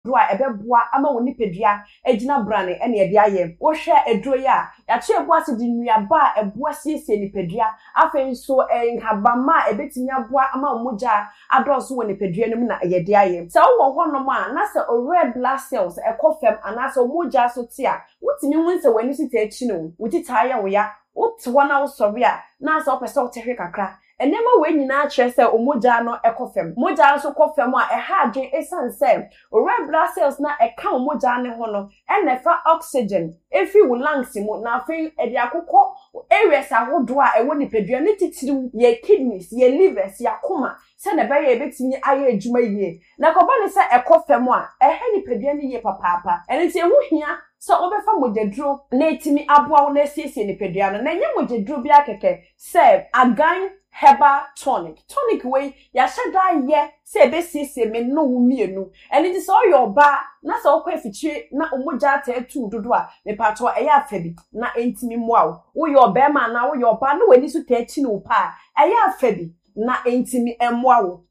do a ebeboa ama wo nipadua agina brane ene ye de aye wo hwe eduro ya che ebo ase di nuaba eboa siesie nipadua afen so nkabama ebetimi aboa ama omogya adoso wo nipadua no mu na ye de aye se wo honom a na se red blood cells ekofem ana se omogya so te a wotimi hunse wani sita echi no wotita ya wo ya wotwo na wo sori a na se opese wotehwe kakra enema we nyina akire se omogya no ekofem mogya so kofem a eha adwen esanse red blood cells na eka omogya ne ho no enefa oxygen efi wo lungs mu na afi edi akokọ areas ahodo a ewo nipadua ne titiri ye kidneys ye livers ya koma se na be ye betimi aye adwuma yie na koba ne se ekofem a ehe nipadua ne ye papapa ene ti ehu hia so obefa mogyaduro na etimi aboa wo na siesie nipadua no na nye mogyaduro bia keke se agan herbal tonic way ya sheda ye se be siesie me no wo mienu ene ti so yoba na so okwa fichi na omogya atu dodo a me pato eya afabi na entimi moa wo yoba ma na wo yoba na wani so ta echi no pa eya afabi na entimi emmoa wo